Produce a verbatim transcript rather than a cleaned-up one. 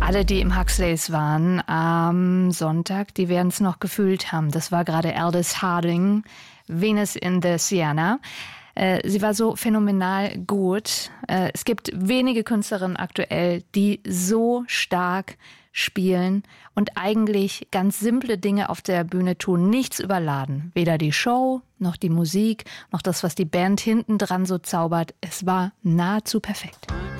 Alle, die im Huxleys waren am Sonntag, die werden es noch gefühlt haben. Das war gerade Aldous Harding, Venus in the Sienna. Äh, sie war so phänomenal gut. Äh, es gibt wenige Künstlerinnen aktuell, die so stark spielen und eigentlich ganz simple Dinge auf der Bühne tun, nichts überladen. Weder die Show, noch die Musik, noch das, was die Band hinten dran so zaubert. Es war nahezu perfekt.